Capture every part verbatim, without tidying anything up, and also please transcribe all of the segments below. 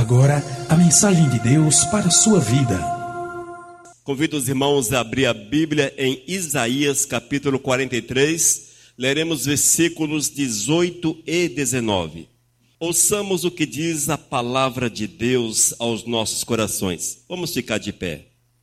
agora a mensagem de Deus para a sua vida. Convido os irmãos a abrir a Bíblia em Isaías capítulo quarenta e três. Leremos versículos dezoito e dezenove. Ouçamos o que diz a palavra de Deus aos nossos corações. Vamos ficar de pé.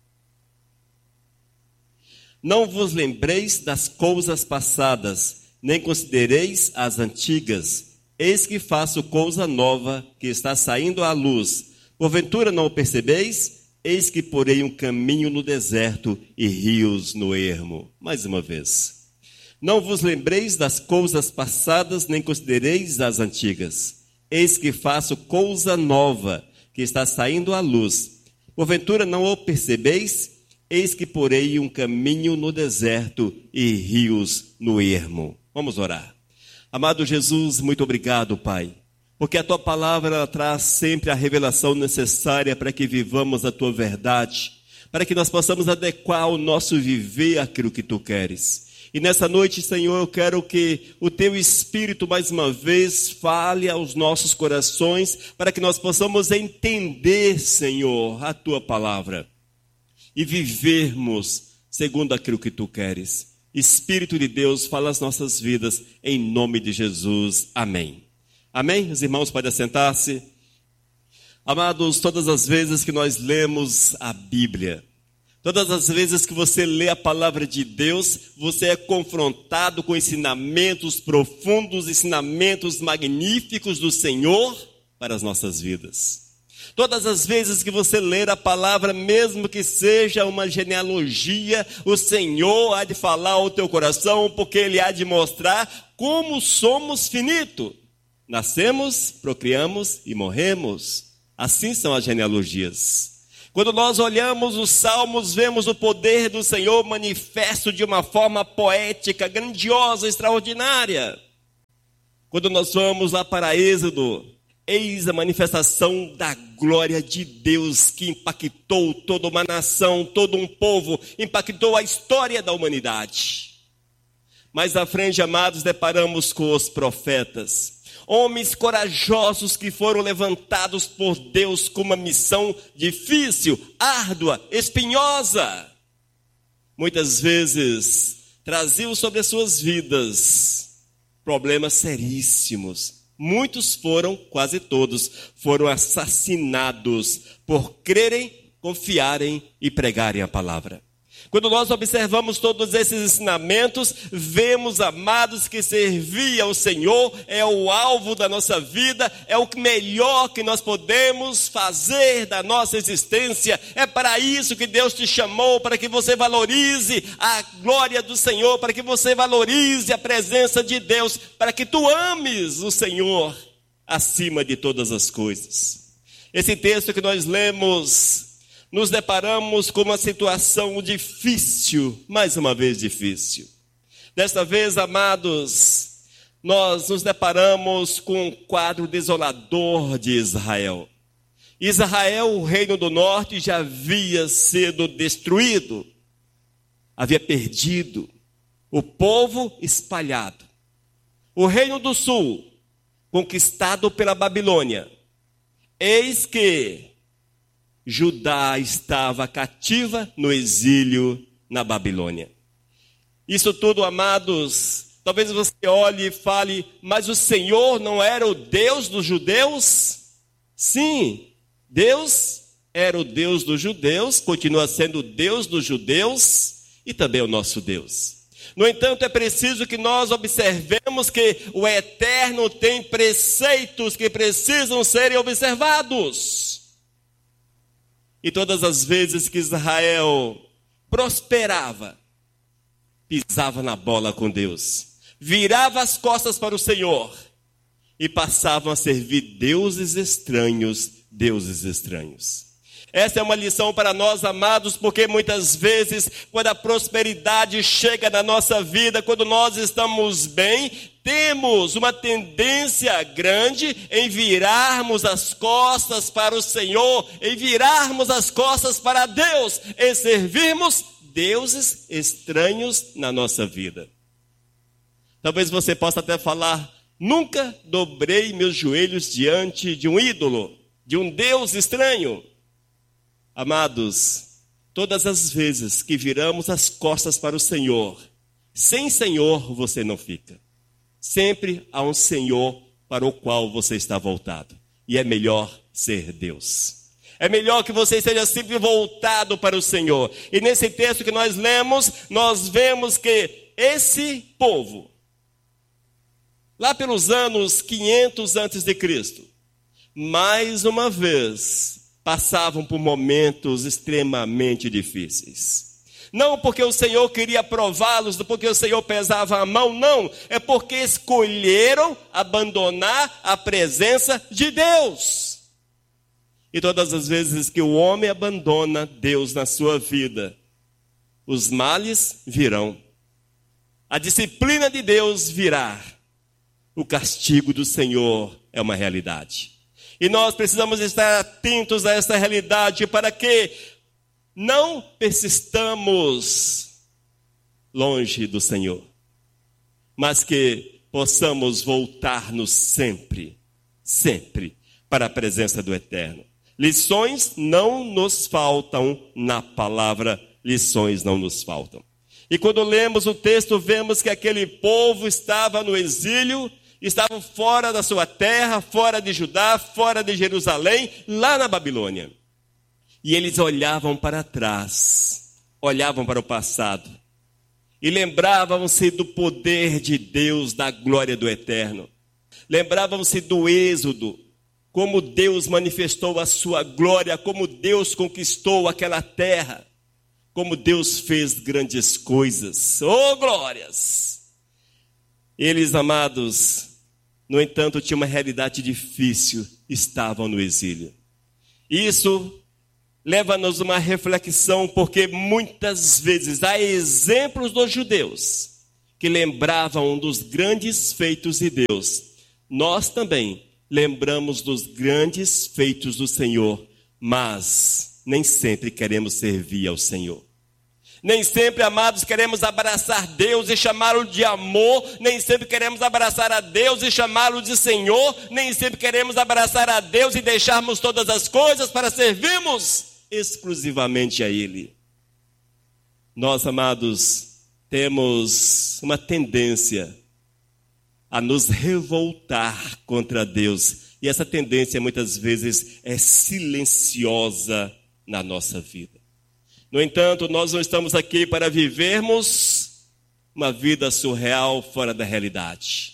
Não vos lembreis das coisas passadas, nem considereis as antigas. Eis que faço coisa nova, que está saindo à luz. Porventura não o percebeis? Eis que porei um caminho no deserto e rios no ermo. Mais uma vez. Não vos lembreis das coisas passadas, nem considereis as antigas. Eis que faço coisa nova, que está saindo à luz. Porventura não o percebeis? Eis que porei um caminho no deserto e rios no ermo. Vamos orar. Amado Jesus, muito obrigado, Pai, porque a Tua palavra ela traz sempre a revelação necessária para que vivamos a Tua verdade, para que nós possamos adequar o nosso viver àquilo que Tu queres. E nessa noite, Senhor, eu quero que o Teu Espírito, mais uma vez, fale aos nossos corações, para que nós possamos entender, Senhor, a Tua palavra e vivermos segundo aquilo que Tu queres. Espírito de Deus, fala as nossas vidas, em nome de Jesus. Amém. Amém? Os irmãos podem assentar-se. Amados, todas as vezes que nós lemos a Bíblia, todas as vezes que você lê a palavra de Deus, você é confrontado com ensinamentos profundos, ensinamentos magníficos do Senhor para as nossas vidas. Todas as vezes que você ler a palavra, mesmo que seja uma genealogia, o Senhor há de falar ao teu coração, porque Ele há de mostrar como somos finitos. Nascemos, procriamos e morremos. Assim são as genealogias. Quando nós olhamos os salmos, vemos o poder do Senhor manifesto de uma forma poética, grandiosa, extraordinária. Quando nós vamos lá para Êxodo, eis a manifestação da glória de Deus que impactou toda uma nação, todo um povo, impactou a história da humanidade. Mais à frente, amados, deparamos com os profetas. Homens corajosos que foram levantados por Deus com uma missão difícil, árdua, espinhosa. Muitas vezes traziam sobre as suas vidas problemas seríssimos. Muitos foram, quase todos, foram assassinados por crerem, confiarem e pregarem a palavra. Quando nós observamos todos esses ensinamentos, vemos, amados, que servir ao Senhor é o alvo da nossa vida, é o melhor que nós podemos fazer da nossa existência. É para isso que Deus te chamou, para que você valorize a glória do Senhor, para que você valorize a presença de Deus, para que tu ames o Senhor acima de todas as coisas. Esse texto que nós lemos, nos deparamos com uma situação difícil, mais uma vez difícil. Desta vez, amados, nós nos deparamos com um quadro desolador de Israel. Israel, o reino do norte, já havia sido destruído, havia perdido, o povo espalhado. O reino do sul, conquistado pela Babilônia. Eis que Judá estava cativa no exílio na Babilônia. Isso tudo, amados, talvez você olhe e fale, mas o Senhor não era o Deus dos judeus? Sim, Deus era o Deus dos judeus, continua sendo o Deus dos judeus e também o nosso Deus. No entanto, é preciso que nós observemos que o Eterno tem preceitos que precisam serem observados. E todas as vezes que Israel prosperava, pisava na bola com Deus, virava as costas para o Senhor e passavam a servir deuses estranhos, deuses estranhos. Essa é uma lição para nós, amados, porque muitas vezes, quando a prosperidade chega na nossa vida, quando nós estamos bem, temos uma tendência grande em virarmos as costas para o Senhor, em virarmos as costas para Deus, em servirmos deuses estranhos na nossa vida. Talvez você possa até falar, nunca dobrei meus joelhos diante de um ídolo. de um Deus estranho. Amados, todas as vezes que viramos as costas para o Senhor, sem Senhor você não fica. Sempre há um Senhor para o qual você está voltado. E é melhor ser Deus. É melhor que você esteja sempre voltado para o Senhor. E nesse texto que nós lemos, nós vemos que esse povo, lá pelos anos quinhentos antes de Cristo, mais uma vez, passavam por momentos extremamente difíceis. Não porque o Senhor queria prová-los, porque o Senhor pesava a mão, não. É porque escolheram abandonar a presença de Deus. E todas as vezes que o homem abandona Deus na sua vida, os males virão. A disciplina de Deus virá. O castigo do Senhor é uma realidade. E nós precisamos estar atentos a essa realidade para que não persistamos longe do Senhor, mas que possamos voltar-nos sempre, sempre para a presença do Eterno. Lições não nos faltam na palavra, lições não nos faltam. E quando lemos o texto, vemos que aquele povo estava no exílio, estava fora da sua terra, fora de Judá, fora de Jerusalém, lá na Babilônia. E eles olhavam para trás, olhavam para o passado, e lembravam-se do poder de Deus, da glória do Eterno. Lembravam-se do Êxodo, como Deus manifestou a sua glória, como Deus conquistou aquela terra, como Deus fez grandes coisas. Oh, glórias! Eles, amados, no entanto, tinham uma realidade difícil, estavam no exílio. Isso leva-nos a uma reflexão, porque muitas vezes há exemplos dos judeus que lembravam dos grandes feitos de Deus. Nós também lembramos dos grandes feitos do Senhor, mas nem sempre queremos servir ao Senhor. Nem sempre, amados, queremos abraçar Deus e chamá-lo de amor. Nem sempre queremos abraçar a Deus e chamá-lo de Senhor. Nem sempre queremos abraçar a Deus e deixarmos todas as coisas para servirmos exclusivamente a Ele. Nós, amados, temos uma tendência a nos revoltar contra Deus. E essa tendência, muitas vezes, é silenciosa na nossa vida. No entanto, nós não estamos aqui para vivermos uma vida surreal fora da realidade.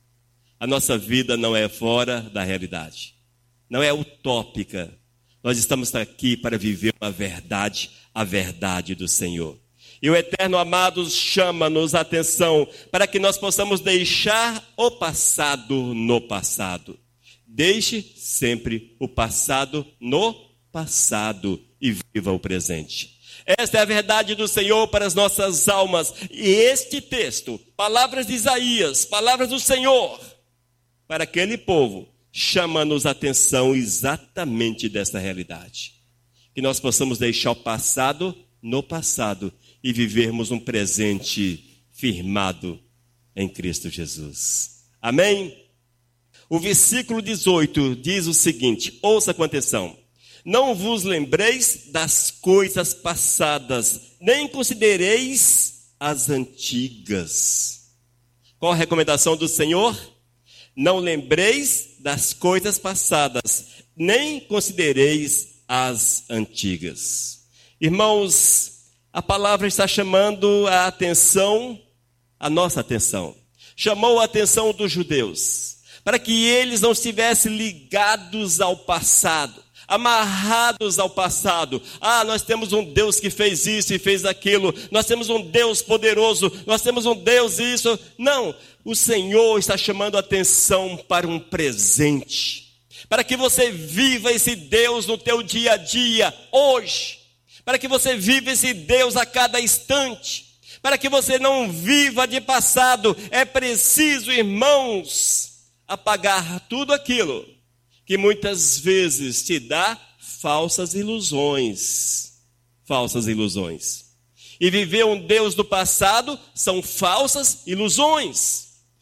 A nossa vida não é fora da realidade. Não é utópica. Nós estamos aqui para viver uma verdade, a verdade do Senhor. E o Eterno, amados, chama-nos a atenção para que nós possamos deixar o passado no passado. Deixe sempre o passado no passado e viva o presente. Esta é a verdade do Senhor para as nossas almas. E este texto, palavras de Isaías, palavras do Senhor, para aquele povo, chama-nos a atenção exatamente desta realidade. Que nós possamos deixar o passado no passado e vivermos um presente firmado em Cristo Jesus. Amém? O versículo dezoito diz o seguinte, ouça com atenção. Não vos lembreis das coisas passadas, nem considereis as antigas. Qual a recomendação do Senhor? Não lembreis das coisas passadas, nem considereis as antigas. Irmãos, a palavra está chamando a atenção, a nossa atenção. Chamou a atenção dos judeus, para que eles não estivessem ligados ao passado, amarrados ao passado. Ah, nós temos um Deus que fez isso e fez aquilo. Nós temos um Deus poderoso. Nós temos um Deus isso. Não, o Senhor está chamando a atenção para um presente. Para que você viva esse Deus no teu dia a dia, hoje. Para que você viva esse Deus a cada instante. Para que você não viva de passado. É preciso, irmãos, apagar tudo aquilo que muitas vezes te dá falsas ilusões. Falsas ilusões. E viver um Deus do passado são falsas ilusões.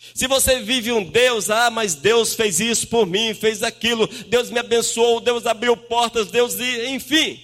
Se você vive um Deus, ah, mas Deus fez isso por mim, fez aquilo, Deus me abençoou, Deus abriu portas, Deus, enfim.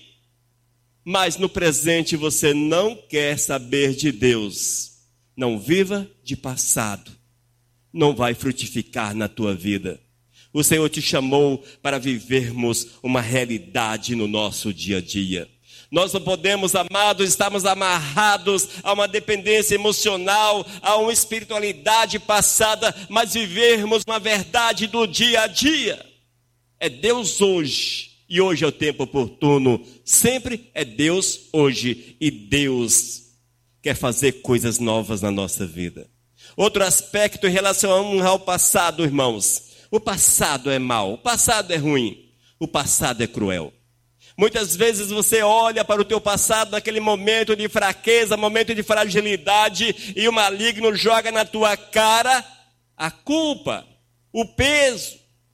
Mas no presente você não quer saber de Deus. Não viva de passado. Não vai frutificar na tua vida. O Senhor te chamou para vivermos uma realidade no nosso dia a dia. Nós não podemos, amados, estarmos amarrados a uma dependência emocional, a uma espiritualidade passada, mas vivermos uma verdade do dia a dia. É Deus hoje, e hoje é o tempo oportuno. Sempre é Deus hoje, e Deus quer fazer coisas novas na nossa vida. Outro aspecto em relação ao passado, irmãos. O passado é mau, o passado é ruim, o passado é cruel. Muitas vezes você olha para o teu passado naquele momento de fraqueza, momento de fragilidade, e o maligno joga na tua cara a culpa, o peso,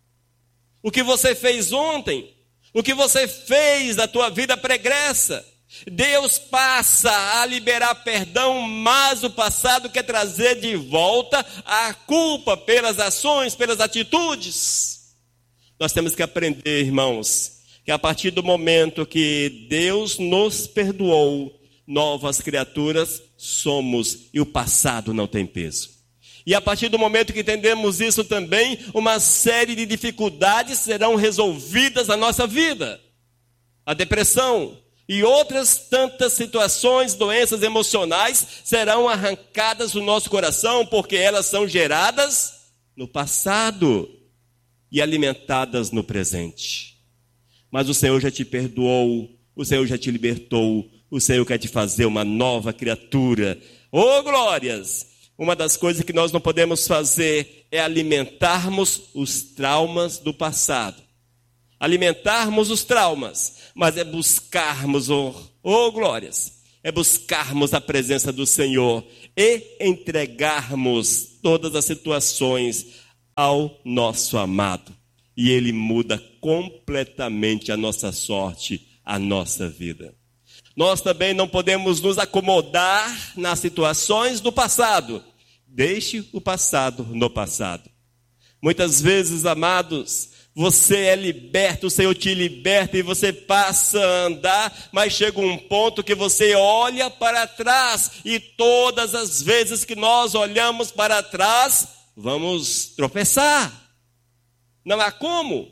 o que você fez ontem, o que você fez da tua vida pregressa. Deus passa a liberar perdão, mas o passado quer trazer de volta a culpa pelas ações, pelas atitudes. Nós temos que aprender, irmãos, que a partir do momento que Deus nos perdoou, novas criaturas somos, e o passado não tem peso. E a partir do momento que entendemos isso também, uma série de dificuldades serão resolvidas na nossa vida. A depressão e outras tantas situações, doenças emocionais, serão arrancadas do nosso coração, porque elas são geradas no passado e alimentadas no presente. Mas o Senhor já te perdoou, o Senhor já te libertou, o Senhor quer te fazer uma nova criatura. Oh, glórias! Uma das coisas que nós não podemos fazer é alimentarmos os traumas do passado. Alimentarmos os traumas, mas é buscarmos, oh, oh glórias, é buscarmos a presença do Senhor e entregarmos todas as situações ao nosso amado. E Ele muda completamente a nossa sorte, a nossa vida. Nós também não podemos nos acomodar nas situações do passado. Deixe o passado no passado. Muitas vezes, amados, você é liberto, o Senhor te liberta e você passa a andar, mas chega um ponto que você olha para trás e todas as vezes que nós olhamos para trás, vamos tropeçar. Não há como.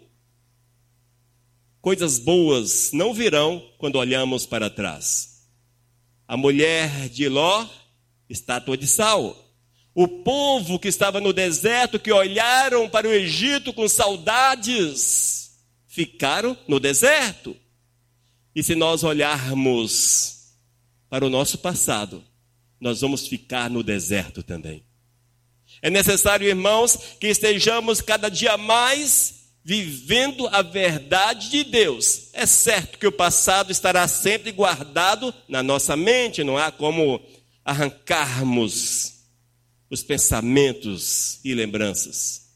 Coisas boas não virão quando olhamos para trás. A mulher de Ló, estátua de sal. O povo que estava no deserto, que olharam para o Egito com saudades, ficaram no deserto. E se nós olharmos para o nosso passado, nós vamos ficar no deserto também. É necessário, irmãos, que estejamos cada dia mais vivendo a verdade de Deus. É certo que o passado estará sempre guardado na nossa mente, não há como arrancarmos os pensamentos e lembranças.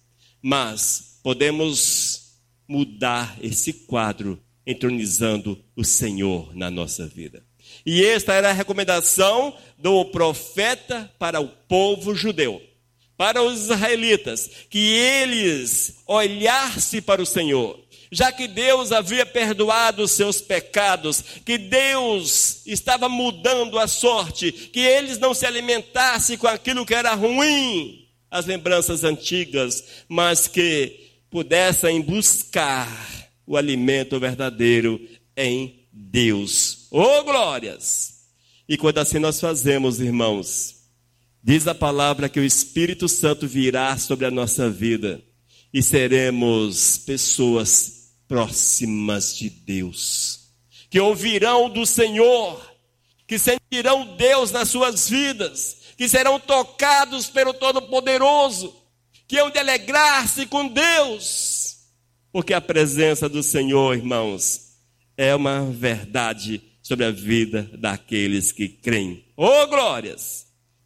Mas podemos mudar esse quadro entronizando o Senhor na nossa vida. E esta era a recomendação do profeta para o povo judeu. Para os israelitas, que eles olhassem para o Senhor, já que Deus havia perdoado os seus pecados, que Deus estava mudando a sorte, que eles não se alimentassem com aquilo que era ruim, as lembranças antigas, mas que pudessem buscar o alimento verdadeiro em Deus. Oh, glórias! E quando assim nós fazemos, irmãos, diz a palavra que o Espírito Santo virá sobre a nossa vida e seremos pessoas próximas de Deus, que ouvirão do Senhor, que sentirão Deus nas suas vidas, que serão tocados pelo Todo-Poderoso, que hão de alegrar-se com Deus, porque a presença do Senhor, irmãos, é uma verdade sobre a vida daqueles que creem. Oh, glórias!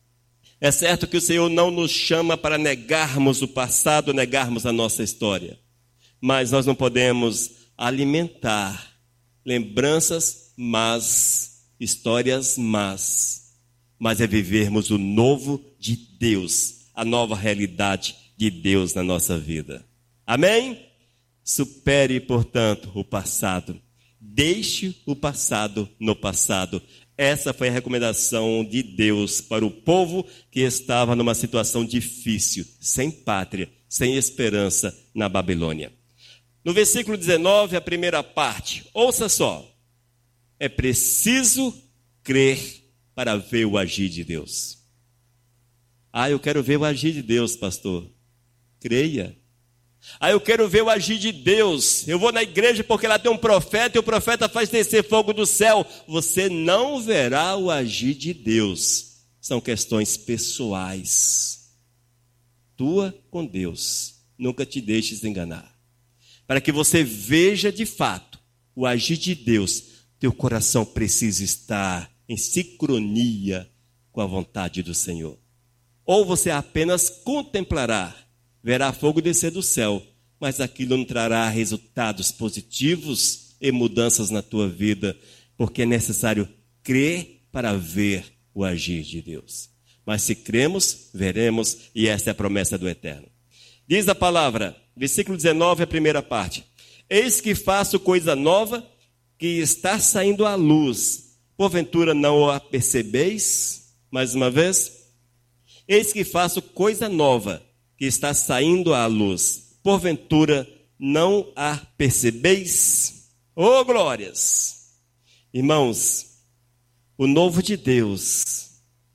É certo que o Senhor não nos chama para negarmos o passado, negarmos a nossa história. Mas nós não podemos alimentar lembranças más, histórias más. Mas é vivermos o novo de Deus a nova realidade de Deus na nossa vida. Amém? Supere, portanto, o passado. Deixe o passado no passado. Essa foi a recomendação de Deus para o povo que estava numa situação difícil, sem pátria, sem esperança na Babilônia. No versículo dezenove, a primeira parte, ouça só. É preciso crer para ver o agir de Deus. Ah, eu quero ver o agir de Deus, pastor. Creia. Ah, eu quero ver o agir de Deus. Eu vou na igreja porque lá tem um profeta e o profeta faz descer fogo do céu. Você não verá o agir de Deus. São questões pessoais. Tua com Deus. Nunca te deixes enganar. Para que você veja de fato o agir de Deus, teu coração precisa estar em sincronia com a vontade do Senhor. Ou você apenas contemplará, verá fogo descer do céu, mas aquilo não trará resultados positivos e mudanças na tua vida, porque é necessário crer para ver o agir de Deus. Mas se cremos, veremos, e esta é a promessa do Eterno. Diz a palavra, versículo dezenove, a primeira parte. Eis que faço coisa nova, que está saindo à luz. Porventura não a percebeis? Mais uma vez. Eis que faço coisa nova, que está saindo à luz. Porventura não a percebeis? Oh, glórias! Irmãos, o novo de Deus,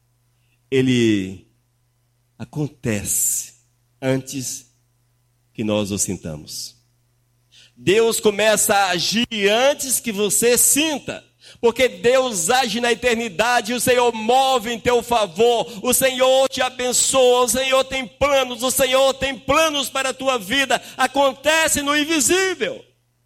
ele acontece antes que nós o sintamos. Deus começa a agir antes que você sinta. Porque Deus age na eternidade, o Senhor move em teu favor, o Senhor te abençoa, o Senhor tem planos, o Senhor tem planos para a tua vida, acontece no invisível.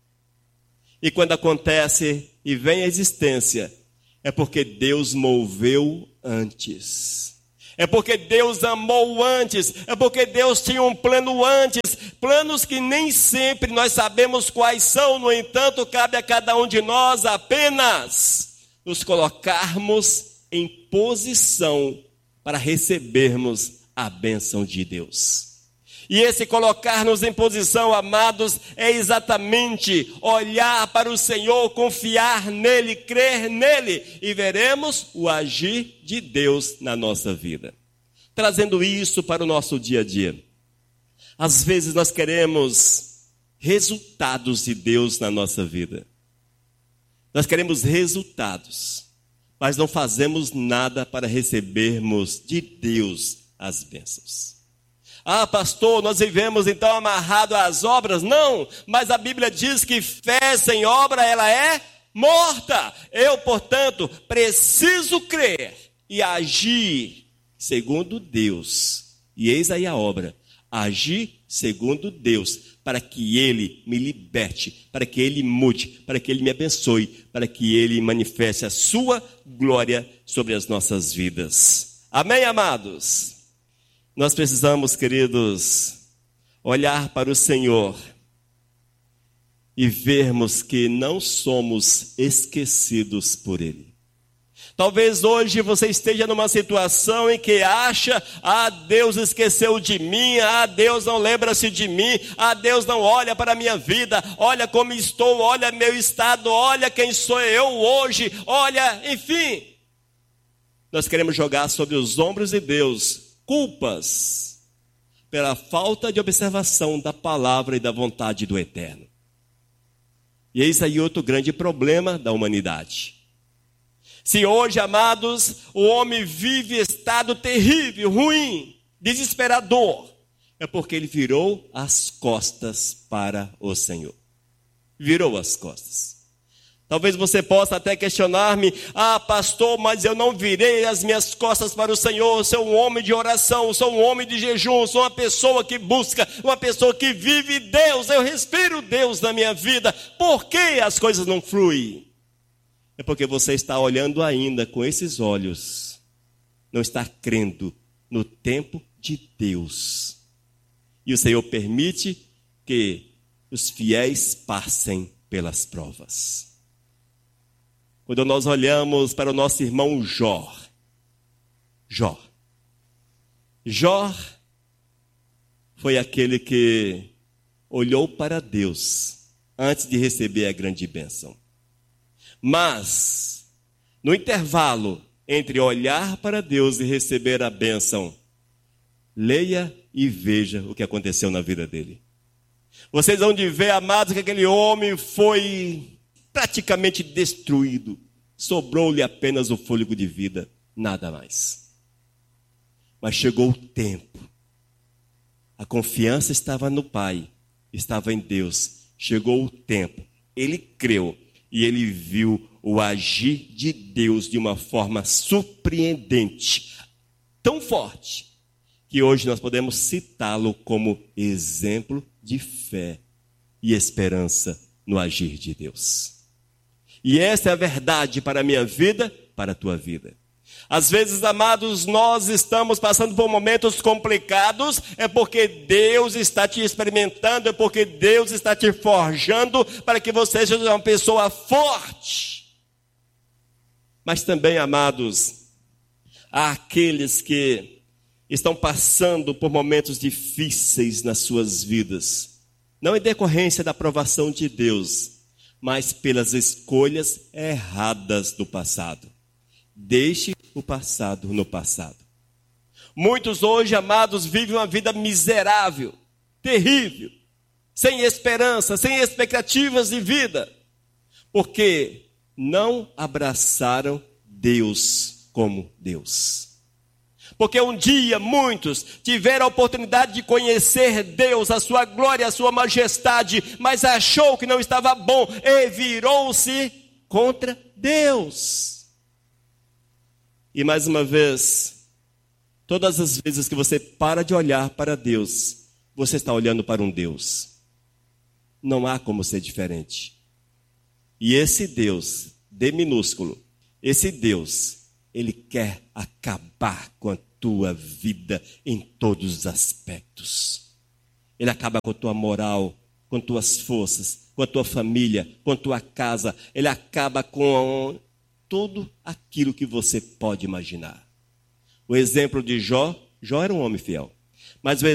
E quando acontece e vem à existência, é porque Deus moveu antes. É porque Deus amou antes, é porque Deus tinha um plano antes, planos que nem sempre nós sabemos quais são, no entanto, cabe a cada um de nós apenas nos colocarmos em posição para recebermos a bênção de Deus. E esse colocar-nos em posição, amados, é exatamente olhar para o Senhor, confiar nele, crer nele, e veremos o agir de Deus na nossa vida. Trazendo isso para o nosso dia a dia. Às vezes nós queremos resultados de Deus na nossa vida. Nós queremos resultados, mas não fazemos nada para recebermos de Deus as bênçãos. Ah, pastor, nós vivemos então amarrado às obras? Não, mas a Bíblia diz que fé sem obra, ela é morta. Eu, portanto, preciso crer e agir segundo Deus. E eis aí a obra, agir segundo Deus, para que Ele me liberte, para que Ele mude, para que Ele me abençoe, para que Ele manifeste a sua glória sobre as nossas vidas. Amém, amados? Nós precisamos, queridos, olhar para o Senhor e vermos que não somos esquecidos por Ele. Talvez hoje você esteja numa situação em que acha, ah, Deus esqueceu de mim, ah, Deus não lembra-se de mim, ah, Deus não olha para a minha vida, olha como estou, olha meu estado, olha quem sou eu hoje, olha, enfim. Nós queremos jogar sobre os ombros de Deus culpas pela falta de observação da palavra e da vontade do Eterno. E eis aí outro grande problema da humanidade. Se hoje, amados, o homem vive estado terrível, ruim, desesperador, é porque ele virou as costas para o Senhor. Virou as costas. Talvez você possa até questionar-me, ah, pastor, mas eu não virei as minhas costas para o Senhor, eu sou um homem de oração, sou um homem de jejum, sou uma pessoa que busca, uma pessoa que vive Deus, eu respiro Deus na minha vida. Por que as coisas não fluem? É porque você está olhando ainda com esses olhos, não está crendo no tempo de Deus. E o Senhor permite que os fiéis passem pelas provas. Quando nós olhamos para o nosso irmão Jó, Jó, Jó foi aquele que olhou para Deus antes de receber a grande bênção. Mas, no intervalo entre olhar para Deus e receber a bênção, leia e veja o que aconteceu na vida dele. Vocês vão de ver, amados, que aquele homem foi praticamente destruído. Sobrou-lhe apenas o fôlego de vida, nada mais. Mas chegou o tempo. A confiança estava no Pai, estava em Deus. Chegou o tempo. Ele creu e ele viu o agir de Deus de uma forma surpreendente, tão forte, que hoje nós podemos citá-lo como exemplo de fé e esperança no agir de Deus. E essa é a verdade para a minha vida, para a tua vida. Às vezes, amados, nós estamos passando por momentos complicados, é porque Deus está te experimentando, é porque Deus está te forjando para que você seja uma pessoa forte. Mas também, amados, há aqueles que estão passando por momentos difíceis nas suas vidas, não em decorrência da aprovação de Deus, mas pelas escolhas erradas do passado. Deixe o passado no passado. Muitos hoje, amados, vivem uma vida miserável, terrível, sem esperança, sem expectativas de vida, porque não abraçaram Deus como Deus. Porque um dia muitos tiveram a oportunidade de conhecer Deus, a sua glória, a sua majestade, mas achou que não estava bom e virou-se contra Deus. E mais uma vez, todas as vezes que você para de olhar para Deus, você está olhando para um Deus. Não há como ser diferente. E esse Deus, D minúsculo, esse Deus, Ele quer acabar com a tua vida em todos os aspectos. Ele acaba com a tua moral, com tuas forças, com a tua família, com a tua casa. Ele acaba com tudo aquilo que você pode imaginar. O exemplo de Jó, Jó era um homem fiel. Mas o